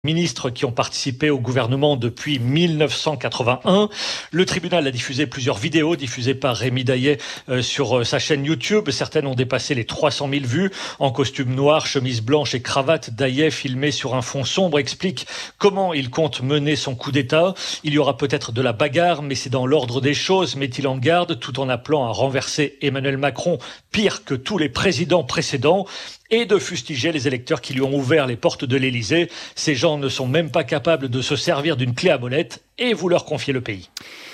Ministres qui ont participé au gouvernement depuis 1981. Le tribunal a diffusé plusieurs vidéos diffusées par Rémi Daillet sur sa chaîne YouTube. Certaines ont dépassé les 300 000 vues. En costume noir, chemise blanche et cravate, Daillet, filmé sur un fond sombre, explique comment il compte mener son coup d'État. Il y aura peut-être de la bagarre, mais c'est dans l'ordre des choses, met-il en garde, tout en appelant à renverser Emmanuel Macron, pire que tous les présidents précédents, et de fustiger les électeurs qui lui ont ouvert les portes de l'Élysée. Ces gens ne sont même pas capables de se servir d'une clé à molette et vous leur confiez le pays.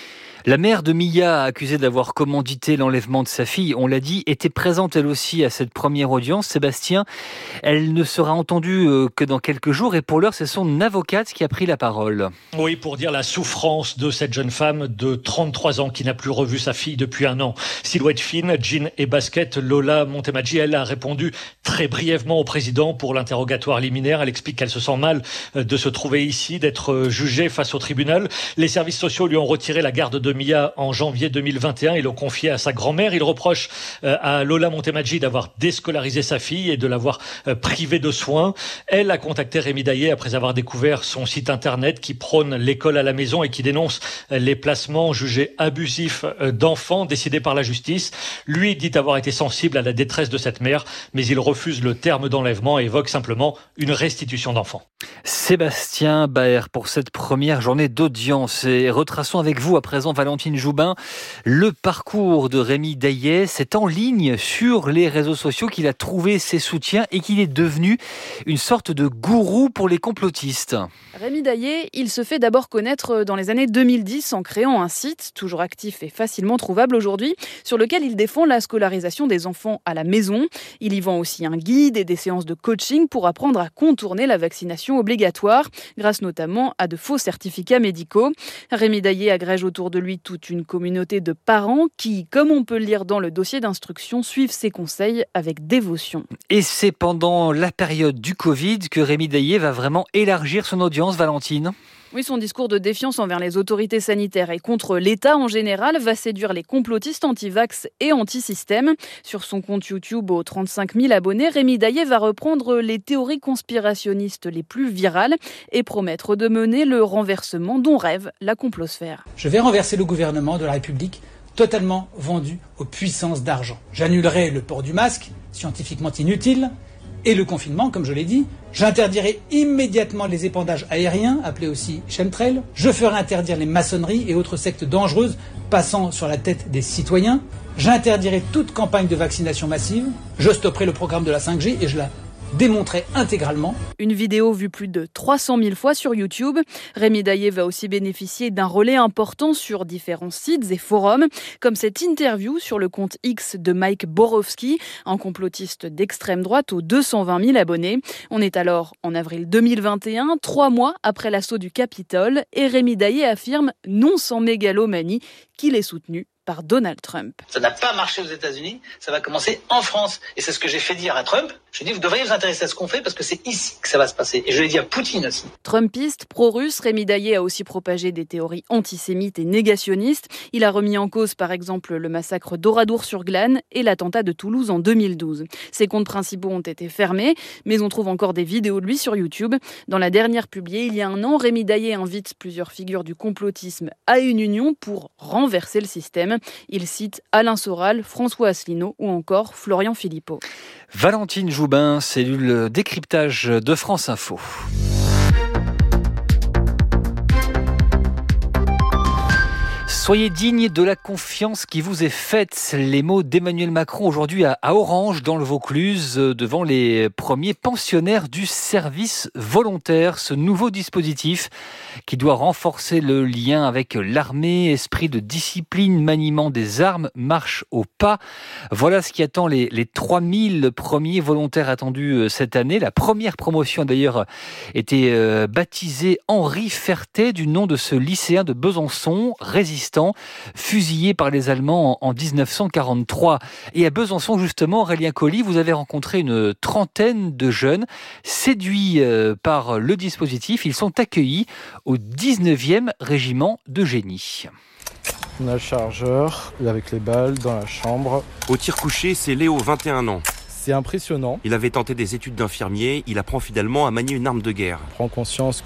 La mère de Mia, accusée d'avoir commandité l'enlèvement de sa fille, on l'a dit, était présente elle aussi à cette première audience. Sébastien, elle ne sera entendue que dans quelques jours et pour l'heure, c'est son avocate qui a pris la parole. Oui, pour dire la souffrance de cette jeune femme de 33 ans qui n'a plus revu sa fille depuis un an. Silhouette fine, jean et basket, Lola Montemaggi, elle a répondu très brièvement au président pour l'interrogatoire liminaire. Elle explique qu'elle se sent mal de se trouver ici, d'être jugée face au tribunal. Les services sociaux lui ont retiré la garde de Mia en janvier 2021 et l'ont confié à sa grand-mère. Il reproche à Lola Montemaggi d'avoir déscolarisé sa fille et de l'avoir privée de soins. Elle a contacté Rémi Daillet après avoir découvert son site internet qui prône l'école à la maison et qui dénonce les placements jugés abusifs d'enfants décidés par la justice. Lui dit avoir été sensible à la détresse de cette mère, mais il refuse le terme d'enlèvement et évoque simplement une restitution d'enfants. Sébastien Baer pour cette première journée d'audience. Et retraçons avec vous à présent, Valentine Joubin, le parcours de Rémi Daillet. C'est en ligne sur les réseaux sociaux qu'il a trouvé ses soutiens et qu'il est devenu une sorte de gourou pour les complotistes. Rémi Daillet, il se fait d'abord connaître dans les années 2010 en créant un site, toujours actif et facilement trouvable aujourd'hui, sur lequel il défend la scolarisation des enfants à la maison. Il y vend aussi un guide et des séances de coaching pour apprendre à contourner la vaccination obligatoire, grâce notamment à de faux certificats médicaux. Rémi Daillet agrège autour de lui toute une communauté de parents qui, comme on peut le lire dans le dossier d'instruction, suivent ses conseils avec dévotion. Et c'est pendant la période du Covid que Rémi Daillet va vraiment élargir son audience, Valentine. Oui, son discours de défiance envers les autorités sanitaires et contre l'État en général va séduire les complotistes anti-vax et anti-système. Sur son compte YouTube aux 35 000 abonnés, Rémi Daillet va reprendre les théories conspirationnistes les plus virales et promettre de mener le renversement dont rêve la complosphère. Je vais renverser le gouvernement de la République totalement vendu aux puissances d'argent. J'annulerai le port du masque, scientifiquement inutile, et le confinement, comme je l'ai dit. J'interdirai immédiatement les épandages aériens, appelés aussi chemtrails. Je ferai interdire les maçonneries et autres sectes dangereuses passant sur la tête des citoyens. J'interdirai toute campagne de vaccination massive. Je stopperai le programme de la 5G et je la démontrer intégralement. Une vidéo vue plus de 300 000 fois sur YouTube. Rémi Daillet va aussi bénéficier d'un relais important sur différents sites et forums, comme cette interview sur le compte X de Mike Borowski, un complotiste d'extrême droite aux 220 000 abonnés. On est alors en avril 2021, 3 mois après l'assaut du Capitole, et Rémi Daillet affirme, non sans mégalomanie, qu'il est soutenu par Donald Trump. Ça n'a pas marché aux États-Unis, ça va commencer en France. Et c'est ce que j'ai fait dire à Trump. Je lui ai dit, vous devriez vous intéresser à ce qu'on fait parce que c'est ici que ça va se passer. Et je l'ai dit à Poutine aussi. Trumpiste, pro-russe, Rémi Daillet a aussi propagé des théories antisémites et négationnistes. Il a remis en cause, par exemple, le massacre d'Oradour-sur-Glane et l'attentat de Toulouse en 2012. Ses comptes principaux ont été fermés, mais on trouve encore des vidéos de lui sur YouTube. Dans la dernière publiée, il y a un an, Rémi Daillet invite plusieurs figures du complotisme à une union pour renverser le système. Il cite Alain Soral, François Asselineau ou encore Florian Philippot. Valentine Joubin, cellule décryptage de France Info. Soyez dignes de la confiance qui vous est faite. Les mots d'Emmanuel Macron aujourd'hui à Orange, dans le Vaucluse, devant les premiers pensionnaires du service volontaire. Ce nouveau dispositif qui doit renforcer le lien avec l'armée, esprit de discipline, maniement des armes, marche au pas. Voilà ce qui attend les 3000 premiers volontaires attendus cette année. La première promotion d'ailleurs était baptisée Henri Ferté, du nom de ce lycéen de Besançon, résistant, fusillé par les Allemands en 1943. Et à Besançon, justement, Aurélien Colli, vous avez rencontré une trentaine de jeunes séduits par le dispositif. Ils sont accueillis au 19e régiment de génie. On a le chargeur avec les balles dans la chambre. Au tir couché, c'est Léo, 21 ans. C'est impressionnant. Il avait tenté des études d'infirmier, il apprend finalement à manier une arme de guerre. On prend conscience